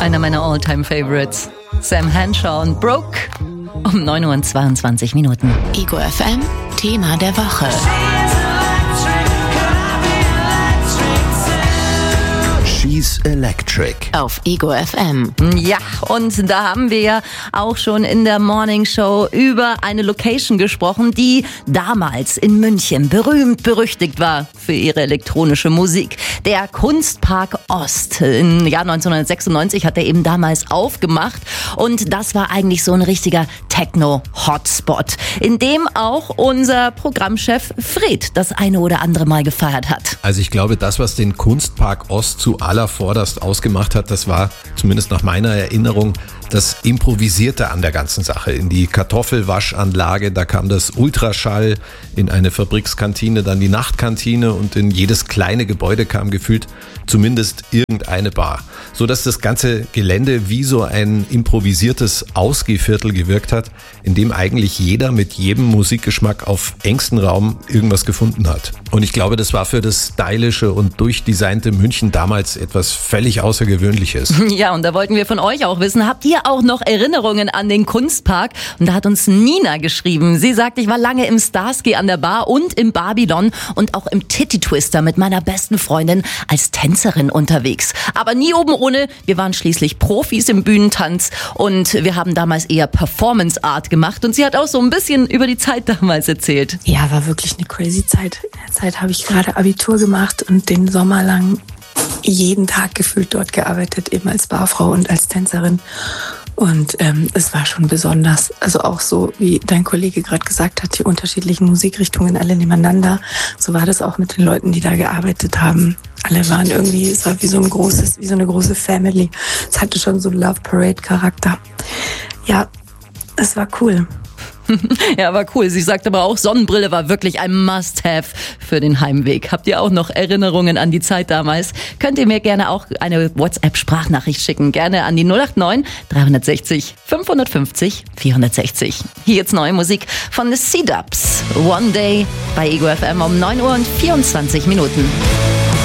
Einer meiner All-Time-Favorites. Sam Henshaw und Broke um 9:22 Uhr. Ego FM, Thema der Woche. She's Electric. Auf Ego FM. Ja, und da haben wir ja auch schon in der Morning Show über eine Location gesprochen, die damals in München berühmt-berüchtigt war für ihre elektronische Musik. Der Kunstpark Ost. Im Jahr 1996 hat er eben damals aufgemacht und das war eigentlich so ein richtiger Techno-Hotspot, in dem auch unser Programmchef Fred das eine oder andere Mal gefeiert hat. Also ich glaube, das, was den Kunstpark Ost zu allervorderst ausgemacht hat, das war zumindest nach meiner Erinnerung das Improvisierte an der ganzen Sache. In die Kartoffelwaschanlage, da kam das Ultraschall, in eine Fabrikskantine, dann die Nachtkantine und in jedes kleine Gebäude kam gefühlt zumindest irgendeine Bar. So dass das ganze Gelände wie so ein improvisiertes Ausgehviertel gewirkt hat, in dem eigentlich jeder mit jedem Musikgeschmack auf engstem Raum irgendwas gefunden hat. Und ich glaube, das war für das stylische und durchdesignte München damals etwas völlig Außergewöhnliches. Ja, und da wollten wir von euch auch wissen, habt ihr auch noch Erinnerungen an den Kunstpark? Und da hat uns Nina geschrieben. Sie sagt, ich war lange im Starsky an der Bar und im Babylon und auch im Titty Twister mit meiner besten Freundin als Tänzerin unterwegs. Aber nie oben ohne. Wir waren schließlich Profis im Bühnentanz und wir haben damals eher Performance Art gemacht. Und sie hat auch so ein bisschen über die Zeit damals erzählt. Ja, war wirklich eine crazy Zeit. In der Zeit habe ich gerade Abitur gemacht und den Sommer lang jeden Tag gefühlt dort gearbeitet, eben als Barfrau und als Tänzerin. Und es war schon besonders. Also auch so, wie dein Kollege gerade gesagt hat, die unterschiedlichen Musikrichtungen alle nebeneinander. So war das auch mit den Leuten, die da gearbeitet haben. Alle waren irgendwie, es war wie so eine große Family. Es hatte schon so einen Love Parade Charakter. Ja, es war cool. Ja, war cool. Sie sagt aber auch, Sonnenbrille war wirklich ein Must-Have für den Heimweg. Habt ihr auch noch Erinnerungen an die Zeit damals? Könnt ihr mir gerne auch eine WhatsApp-Sprachnachricht schicken. Gerne an die 089 360 550 460. Hier jetzt neue Musik von The C-Dubs. One Day bei Ego FM um 9:24 Uhr.